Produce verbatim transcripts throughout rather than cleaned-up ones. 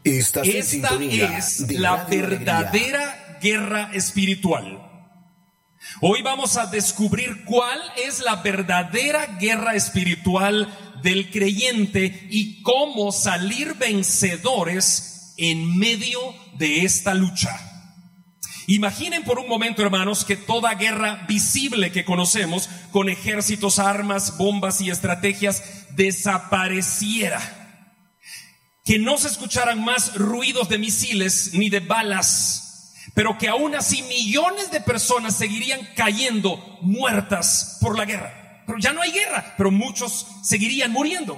Esta es la verdadera guerra espiritual. Hoy vamos a descubrir cuál es la verdadera guerra espiritual del creyente y cómo salir vencedores en medio de esta lucha. Imaginen por un momento, hermanos, que toda guerra visible que conocemos, con ejércitos, armas, bombas y estrategias, desapareciera. Que no se escucharan más ruidos de misiles ni de balas, pero que aún así millones de personas seguirían cayendo muertas por la guerra. Pero ya no hay guerra, pero muchos seguirían muriendo.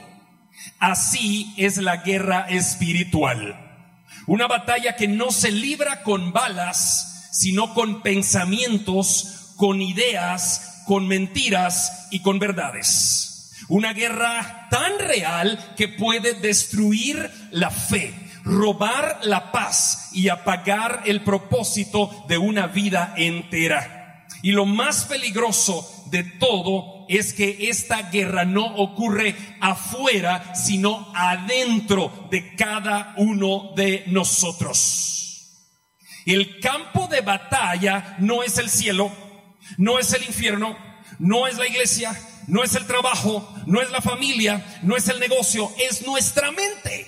Así es la guerra espiritual. Una batalla que no se libra con balas, sino con pensamientos, con ideas, con mentiras y con verdades. Una guerra tan real que puede destruir la fe, robar la paz y apagar el propósito de una vida entera. Y lo más peligroso de todo es que esta guerra no ocurre afuera, sino adentro de cada uno de nosotros. El campo de batalla no es el cielo, no es el infierno, no es la iglesia, no es el trabajo, no es la familia, no es el negocio, es nuestra mente.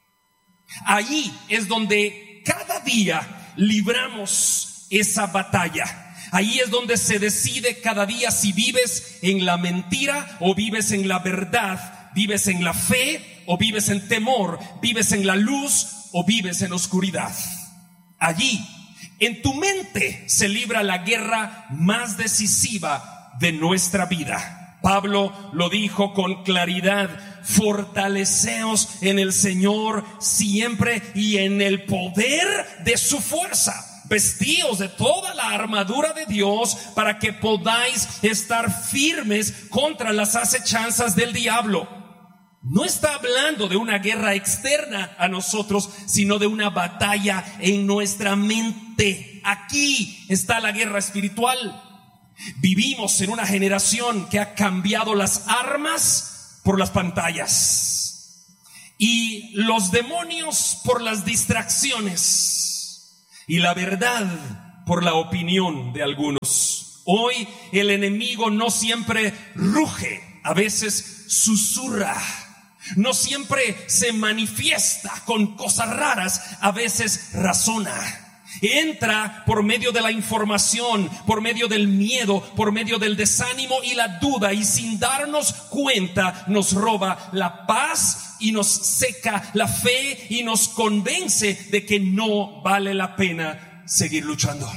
Ahí es donde cada día libramos esa batalla. Ahí es donde se decide cada día si vives en la mentira o vives en la verdad, vives en la fe o vives en temor, vives en la luz o vives en oscuridad. Allí, en tu mente, se libra la guerra más decisiva de nuestra vida. Pablo lo dijo con claridad: fortaleceos en el Señor siempre y en el poder de su fuerza. Vestíos de toda la armadura de Dios para que podáis estar firmes contra las acechanzas del diablo. No está hablando de una guerra externa a nosotros, sino de una batalla en nuestra mente. Aquí está la guerra espiritual. Vivimos en una generación que ha cambiado las armas por las pantallas y los demonios por las distracciones y la verdad por la opinión de algunos. Hoy el enemigo no siempre ruge, a veces susurra. No siempre se manifiesta con cosas raras, a veces razona. Entra por medio de la información, por medio del miedo, por medio del desánimo y la duda, y sin darnos cuenta nos roba la paz y nos seca la fe y nos convence de que no vale la pena seguir luchando.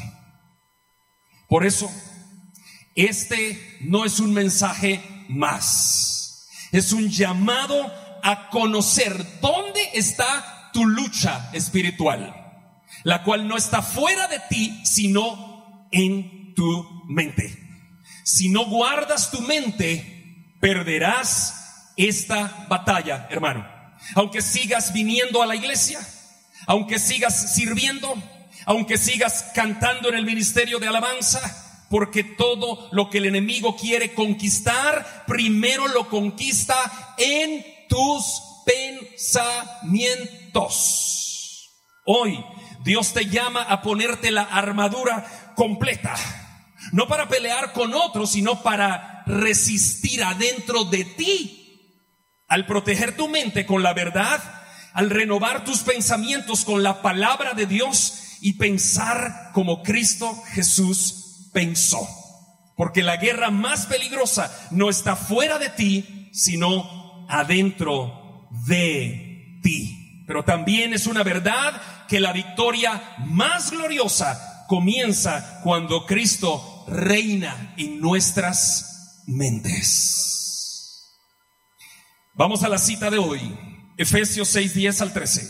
Por eso, este no es un mensaje más, es un llamado a conocer dónde está tu lucha espiritual, la cual no está fuera de ti, sino en tu mente. Si no guardas tu mente, perderás esta batalla, hermano. Aunque sigas viniendo a la iglesia, aunque sigas sirviendo, aunque sigas cantando en el ministerio de alabanza, porque todo lo que el enemigo quiere conquistar, primero lo conquista en tus pensamientos. Hoy Dios te llama a ponerte la armadura completa, no para pelear con otros, sino para resistir adentro de ti. Al proteger tu mente con la verdad, al renovar tus pensamientos con la palabra de Dios y pensar como Cristo Jesús pensó. Porque la guerra más peligrosa no está fuera de ti, sino adentro de ti. Pero también es una verdad que la victoria más gloriosa comienza cuando Cristo reina en nuestras mentes. Vamos a la cita de hoy, Efesios seis, diez al trece.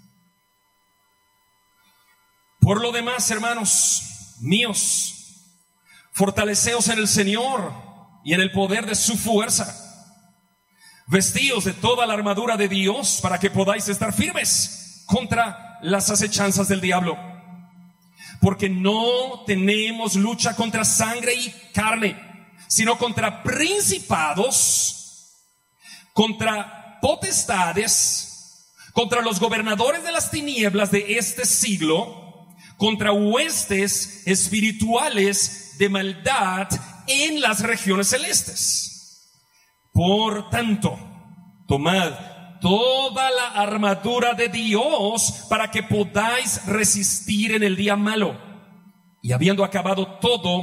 Por lo demás, hermanos míos, fortaleceos en el Señor y en el poder de su fuerza. Vestíos de toda la armadura de Dios para que podáis estar firmes contra las acechanzas del diablo. Porque no tenemos lucha contra sangre y carne, sino contra principados, contra potestades, contra los gobernadores de las tinieblas de este siglo, contra huestes espirituales de maldad en las regiones celestes. Por tanto, tomad toda la armadura de Dios para que podáis resistir en el día malo, y habiendo acabado todo,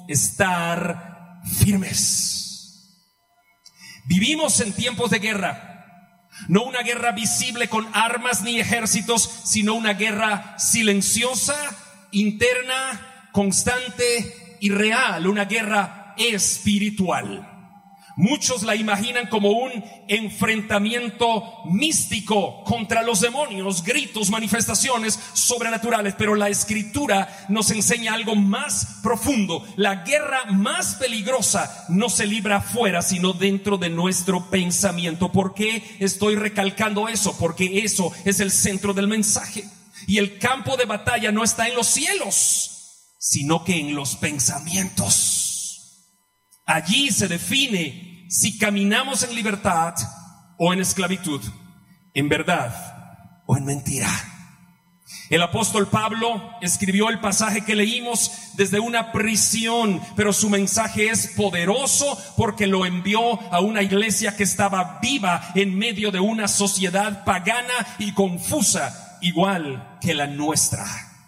estar firmes. Vivimos en tiempos de guerra, no una guerra visible con armas ni ejércitos, sino una guerra silenciosa, interna, constante y real, una guerra espiritual. Muchos la imaginan como un enfrentamiento místico contra los demonios, gritos, manifestaciones sobrenaturales, pero la Escritura nos enseña algo más profundo. La guerra más peligrosa no se libra afuera, sino dentro de nuestro pensamiento. ¿Por qué estoy recalcando eso? Porque eso es el centro del mensaje. Y el campo de batalla no está en los cielos, sino que en los pensamientos. Allí se define si caminamos en libertad o en esclavitud, en verdad o en mentira. El apóstol Pablo escribió el pasaje que leímos desde una prisión, pero su mensaje es poderoso porque lo envió a una iglesia que estaba viva en medio de una sociedad pagana y confusa, igual que la nuestra.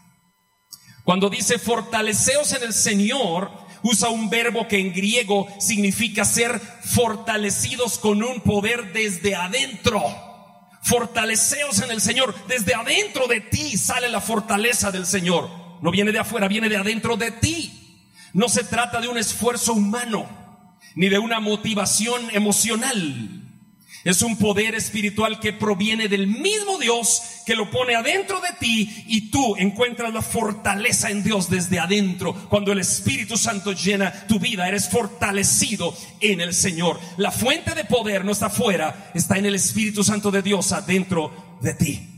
Cuando dice fortaleceos en el Señor, usa un verbo que en griego significa ser fortalecidos con un poder desde adentro. Fortaleceos en el Señor. Desde adentro de ti sale la fortaleza del Señor. No viene de afuera, viene de adentro de ti. No se trata de un esfuerzo humano, ni de una motivación emocional. Es un poder espiritual que proviene del mismo Dios, que lo pone adentro de ti, y tú encuentras la fortaleza en Dios desde adentro. Cuando el Espíritu Santo llena tu vida, eres fortalecido en el Señor. La fuente de poder no está afuera, está en el Espíritu Santo de Dios adentro de ti.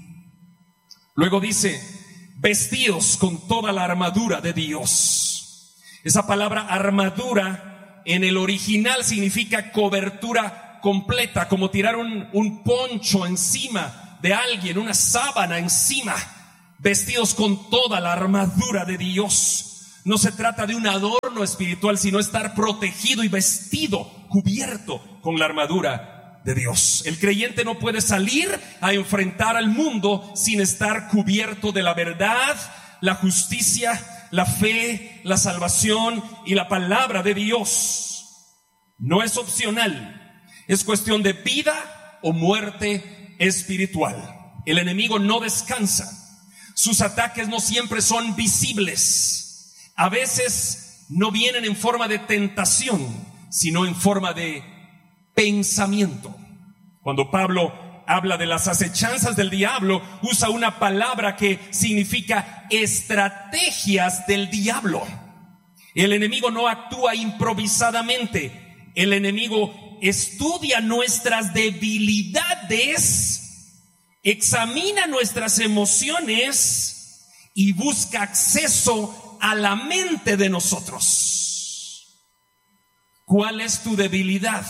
Luego dice, vestidos con toda la armadura de Dios. Esa palabra armadura en el original significa cobertura completa, como tirar un, un poncho encima de alguien, una sábana encima. Vestidos con toda la armadura de Dios. No se trata de un adorno espiritual, sino estar protegido y vestido, cubierto con la armadura de Dios. El creyente no puede salir a enfrentar al mundo sin estar cubierto de la verdad, la justicia, la fe, la salvación y la palabra de Dios. No es opcional. Es cuestión de vida o muerte espiritual. El enemigo no descansa. Sus ataques no siempre son visibles. A veces no vienen en forma de tentación, sino en forma de pensamiento. Cuando Pablo habla de las acechanzas del diablo, usa una palabra que significa estrategias del diablo. El enemigo no actúa improvisadamente. El enemigo estudia nuestras debilidades, examina nuestras emociones y busca acceso a la mente de nosotros. ¿Cuál es tu debilidad?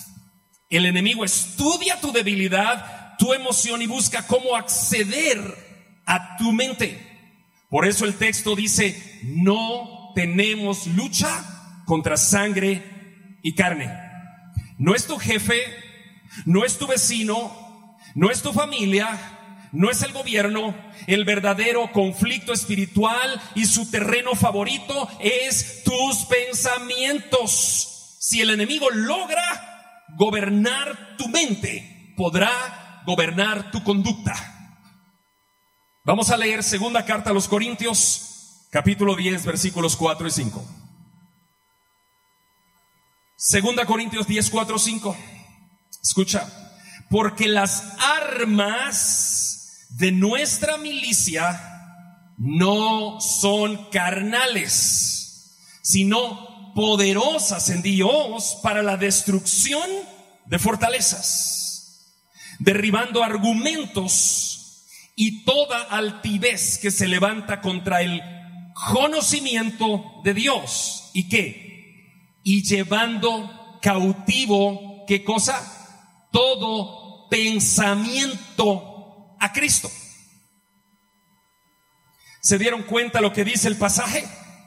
El enemigo estudia tu debilidad, tu emoción, y busca cómo acceder a tu mente. Por eso el texto dice, no tenemos lucha contra sangre y carne. No es tu jefe, no es tu vecino, no es tu familia, no es el gobierno. El verdadero conflicto espiritual y su terreno favorito es tus pensamientos. Si el enemigo logra gobernar tu mente, podrá gobernar tu conducta. Vamos a leer segunda carta a los Corintios, capítulo diez, versículos cuatro y cinco. Segunda Corintios diez, cuatro, cinco. Escucha. Porque las armas de nuestra milicia no son carnales, sino poderosas en Dios para la destrucción de fortalezas, derribando argumentos y toda altivez que se levanta contra el conocimiento de Dios. ¿Y qué? Y llevando cautivo, ¿qué cosa? Todo pensamiento a Cristo. ¿Se dieron cuenta lo que dice el pasaje?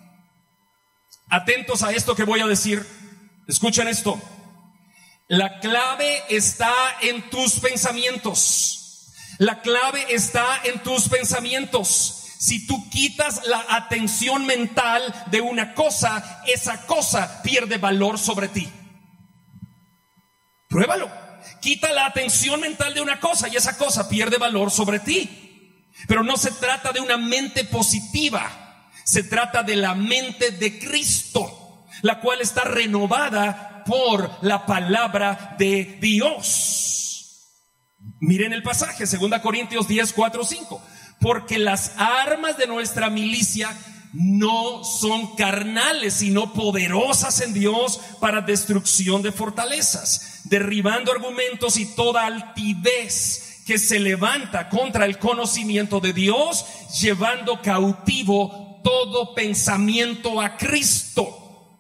Atentos a esto que voy a decir. Escuchen esto. La clave está en tus pensamientos. La clave está en tus pensamientos. Si tú quitas la atención mental de una cosa, esa cosa pierde valor sobre ti. Pruébalo. Quita la atención mental de una cosa y esa cosa pierde valor sobre ti. Pero no se trata de una mente positiva. Se trata de la mente de Cristo, la cual está renovada por la palabra de Dios. Miren el pasaje, segunda Corintios diez, cuatro, cinco. Porque las armas de nuestra milicia no son carnales, sino poderosas en Dios para destrucción de fortalezas, derribando argumentos y toda altivez que se levanta contra el conocimiento de Dios, llevando cautivo todo pensamiento a Cristo.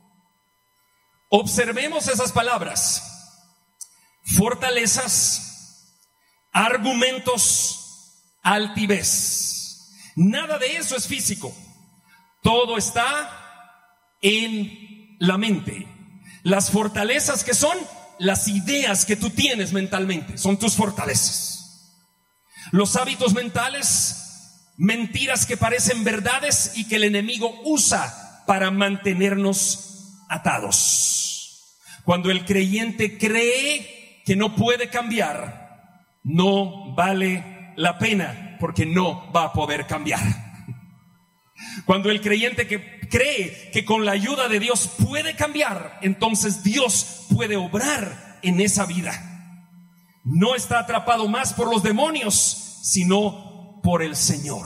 Observemos esas palabras: fortalezas, argumentos, altivez. Nada de eso es físico. Todo está en la mente. Las fortalezas que son las ideas que tú tienes mentalmente, son tus fortalezas. Los hábitos mentales, mentiras que parecen verdades y que el enemigo usa para mantenernos atados. Cuando el creyente cree que no puede cambiar, no vale la pena, porque no va a poder cambiar. Cuando el creyente que cree que con la ayuda de Dios puede cambiar, entonces Dios puede obrar en esa vida. No está atrapado más por los demonios, sino por el Señor.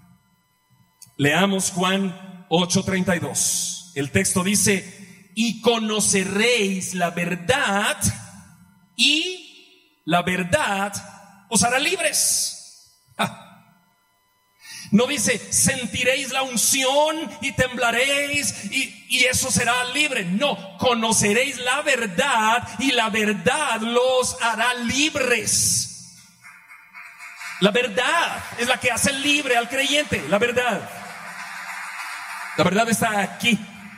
Leamos Juan ocho treinta y dos. El texto dice: y conoceréis la verdad, y la verdad os hará libres. Ah. No dice sentiréis la unción y temblaréis y, y eso será libre. No, conoceréis la verdad y la verdad los hará libres. La verdad es la que hace libre al creyente. La verdad. La verdad está aquí.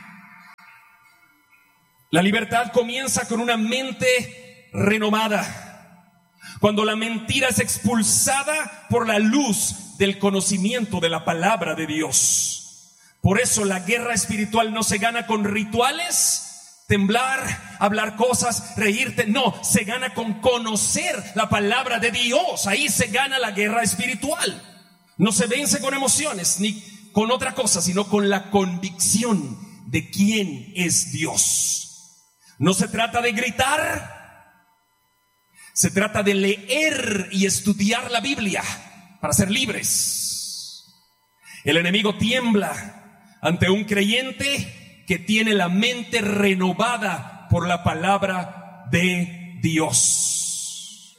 La libertad comienza con una mente renovada. Cuando la mentira es expulsada por la luz del conocimiento de la palabra de Dios. Por eso la guerra espiritual no se gana con rituales, temblar, hablar cosas, reírte. No, se gana con conocer la palabra de Dios. Ahí se gana la guerra espiritual. No se vence con emociones ni con otra cosa, sino con la convicción de quién es Dios. No se trata de gritar. Se trata de leer y estudiar la Biblia para ser libres. El enemigo tiembla ante un creyente que tiene la mente renovada por la palabra de Dios.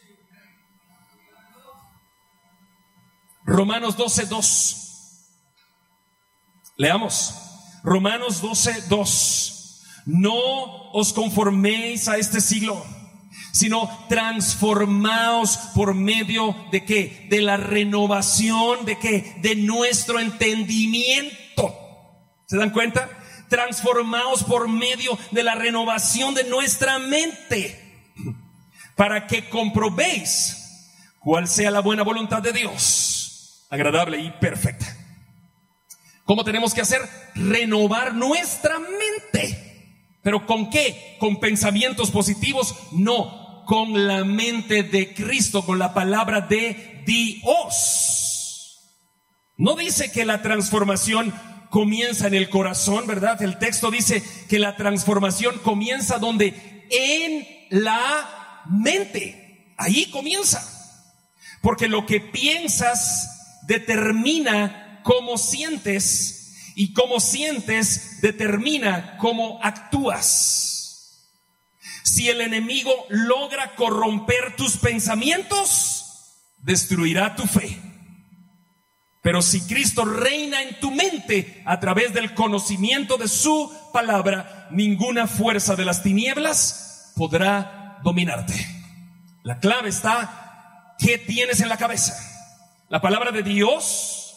Romanos doce dos. Leamos. Romanos doce dos. No os conforméis a este siglo, sino transformaos por medio de qué, de la renovación de qué, de nuestro entendimiento. ¿Se dan cuenta? Transformaos por medio de la renovación de nuestra mente, para que comprobéis cuál sea la buena voluntad de Dios, agradable y perfecta. ¿Cómo tenemos que hacer? Renovar nuestra mente. ¿Pero con qué? ¿Con pensamientos positivos? No, con la mente de Cristo, con la palabra de Dios. No dice que la transformación comienza en el corazón, ¿verdad? El texto dice que la transformación comienza donde, en la mente. Ahí comienza. Porque lo que piensas determina cómo sientes, y cómo sientes determina cómo actúas. Si el enemigo logra corromper tus pensamientos, destruirá tu fe. Pero si Cristo reina en tu mente a través del conocimiento de su palabra, ninguna fuerza de las tinieblas podrá dominarte. La clave está: ¿qué tienes en la cabeza? ¿La palabra de Dios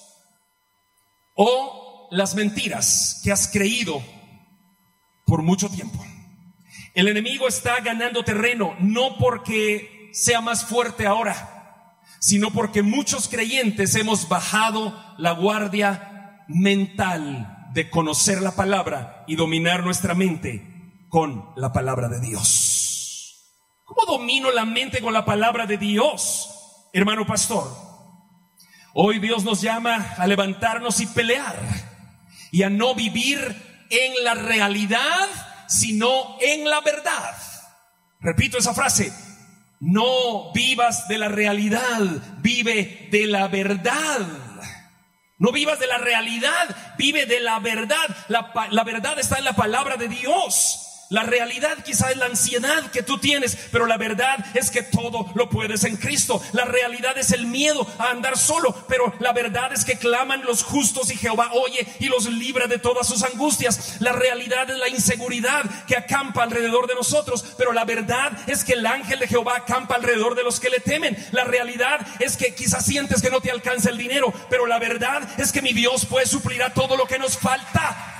o las mentiras que has creído por mucho tiempo? El enemigo está ganando terreno, no porque sea más fuerte ahora, sino porque muchos creyentes hemos bajado la guardia mental de conocer la palabra y dominar nuestra mente con la palabra de Dios. ¿Cómo domino la mente con la palabra de Dios, hermano pastor? Hoy Dios nos llama a levantarnos y pelear y a no vivir en la realidad, sino en la verdad. Repito esa frase: no vivas de la realidad, vive de la verdad. No vivas de la realidad, vive de la verdad. La, la verdad está en la palabra de Dios. La realidad quizá es la ansiedad que tú tienes, pero la verdad es que todo lo puedes en Cristo. La realidad es el miedo a andar solo, pero la verdad es que claman los justos y Jehová oye y los libra de todas sus angustias. La realidad es la inseguridad que acampa alrededor de nosotros, pero la verdad es que el ángel de Jehová acampa alrededor de los que le temen. La realidad es que quizás sientes que no te alcanza el dinero, pero la verdad es que mi Dios puede suplir a todo lo que nos falta.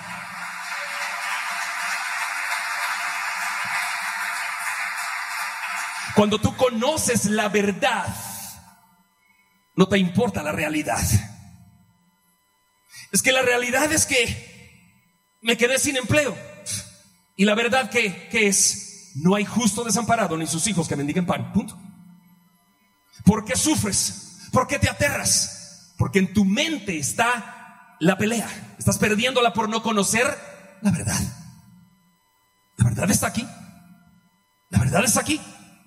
Cuando tú conoces la verdad, no te importa la realidad. Es que la realidad es que me quedé sin empleo. Y la verdad que, que es, no hay justo desamparado ni sus hijos que mendiguen pan. Punto. ¿Por qué sufres? ¿Por qué te aterras? Porque en tu mente está la pelea. Estás perdiéndola por no conocer la verdad. La verdad está aquí. La verdad está aquí.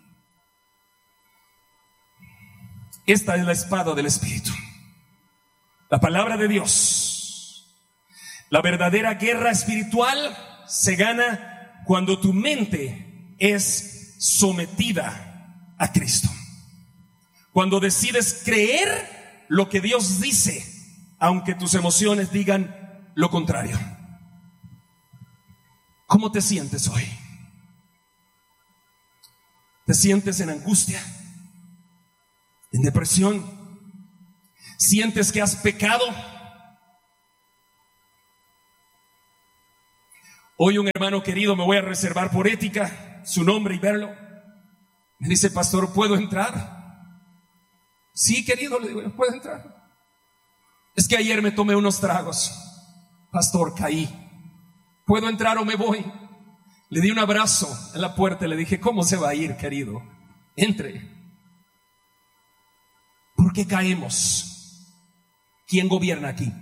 Esta es la espada del Espíritu, la palabra de Dios. La verdadera guerra espiritual se gana cuando tu mente es sometida a Cristo. Cuando decides creer lo que Dios dice, aunque tus emociones digan lo contrario. ¿Cómo te sientes hoy? ¿Te sientes en angustia? ¿En depresión? ¿Sientes que has pecado? Hoy un hermano querido, me voy a reservar por ética su nombre y verlo, me dice: pastor, ¿puedo entrar? Sí, querido, le digo, ¿puedo entrar? Es que ayer me tomé unos tragos, pastor, caí. ¿Puedo entrar o me voy? Le di un abrazo en la puerta y le dije: ¿cómo se va a ir, querido? Entre. ¿Por qué caemos? ¿Quién gobierna aquí?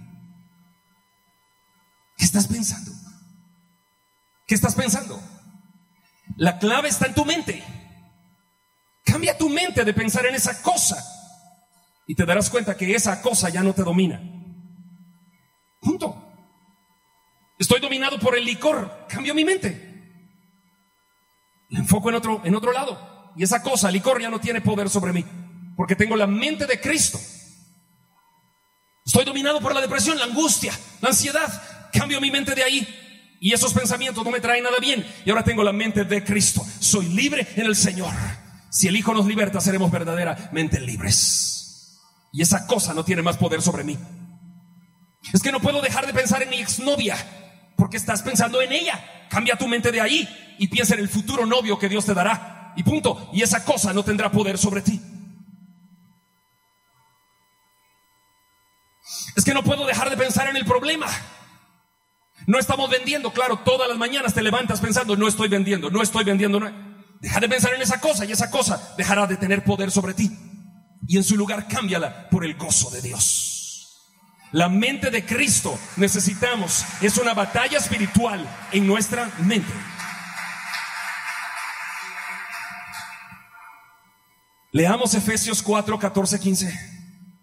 ¿Qué estás pensando? ¿Qué estás pensando? La clave está en tu mente. Cambia tu mente de pensar en esa cosa y te darás cuenta que esa cosa ya no te domina. Punto. Estoy dominado por el licor. Cambio mi mente. Me enfoco en otro, en otro lado. Y esa cosa, el licor, ya no tiene poder sobre mí, porque tengo la mente de Cristo. Estoy dominado por la depresión, la angustia, la ansiedad. Cambio mi mente de ahí y esos pensamientos no me traen nada bien. Y ahora tengo la mente de Cristo. Soy libre en el Señor. Si el Hijo nos liberta, seremos verdaderamente libres. Y esa cosa no tiene más poder sobre mí. Es que no puedo dejar de pensar en mi exnovia, porque estás pensando en ella. Cambia tu mente de ahí y piensa en el futuro novio que Dios te dará. Y punto. Y esa cosa no tendrá poder sobre ti. Es que no puedo dejar de pensar en el problema. No estamos vendiendo, claro, todas las mañanas te levantas pensando: no estoy vendiendo, no estoy vendiendo. No. Deja de pensar en esa cosa y esa cosa dejará de tener poder sobre ti. Y en su lugar cámbiala por el gozo de Dios. La mente de Cristo necesitamos. Es una batalla espiritual en nuestra mente. Leamos Efesios cuatro, catorce, quince.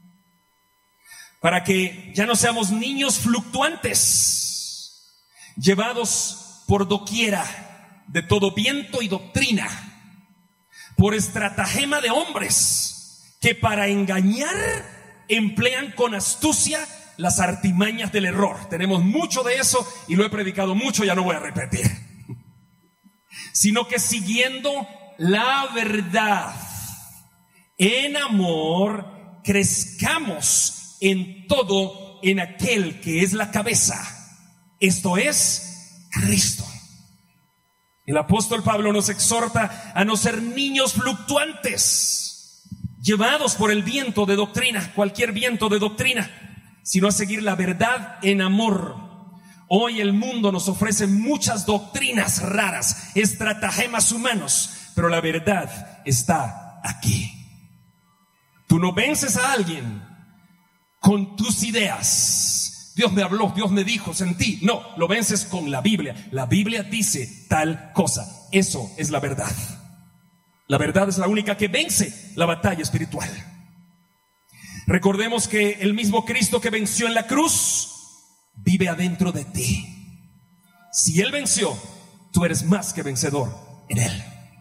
Para que ya no seamos niños fluctuantes, llevados por doquiera de todo viento y doctrina, por estratagema de hombres que para engañar emplean con astucia las artimañas del error. Tenemos mucho de eso y lo he predicado mucho, ya no voy a repetir. Sino que siguiendo la verdad en amor, crezcamos en todo en aquel que es la cabeza, esto es Cristo. El apóstol Pablo nos exhorta a no ser niños fluctuantes, llevados por el viento de doctrina, cualquier viento de doctrina, sino a seguir la verdad en amor. Hoy el mundo nos ofrece muchas doctrinas raras, estratagemas humanos, pero la verdad está aquí. Tú no vences a alguien con tus ideas. Dios me habló, Dios me dijo, sentí. No, lo vences con la Biblia. La Biblia dice tal cosa. Eso es la verdad. La verdad es la única que vence la batalla espiritual. Recordemos que el mismo Cristo que venció en la cruz vive adentro de ti. Si Él venció, tú eres más que vencedor en Él.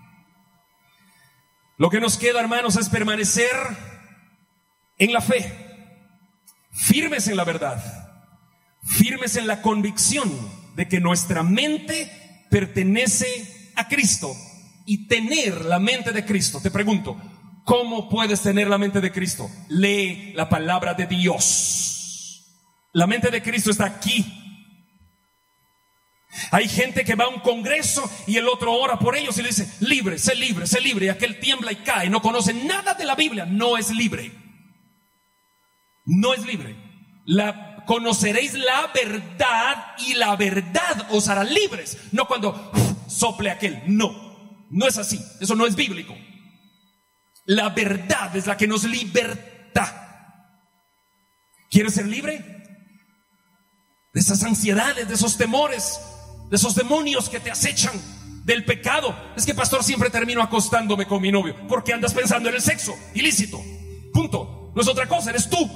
Lo que nos queda, hermanos, es permanecer en la fe, firmes en la verdad, firmes en la convicción de que nuestra mente pertenece a Cristo y tener la mente de Cristo. Te pregunto, ¿cómo puedes tener la mente de Cristo? Lee la palabra de Dios. La mente de Cristo está aquí. Hay gente que va a un congreso y el otro ora por ellos y le dice, libre, sé libre, sé libre, y aquel tiembla y cae, no conoce nada de la Biblia. No es libre. No es libre. La, conoceréis la verdad y la verdad os hará libres. No cuando uf, sople aquel. No, no es así. Eso no es bíblico. La verdad es la que nos liberta. ¿Quieres ser libre? De esas ansiedades, de esos temores, de esos demonios que te acechan, del pecado. Es que, pastor, siempre termino acostándome con mi novio. Porque andas pensando en el sexo ilícito. Punto. No es otra cosa, eres tú.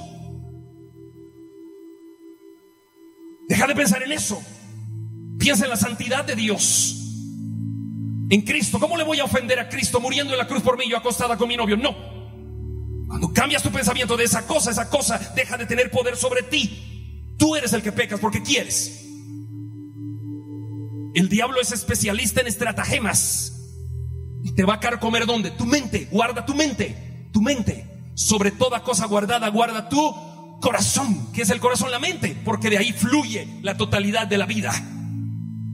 Deja de pensar en eso. Piensa en la santidad de Dios, en Cristo. ¿Cómo le voy a ofender a Cristo muriendo en la cruz por mí, yo acostada con mi novio? No. Cuando cambias tu pensamiento de esa cosa, esa cosa deja de tener poder sobre ti. Tú eres el que pecas porque quieres. El diablo es especialista en estratagemas y te va a carcomer. ¿Dónde? Tu mente. Guarda tu mente. Tu mente. Sobre toda cosa guardada, guarda tu corazón. ¿Qué es el corazón? La mente, porque de ahí fluye la totalidad de la vida.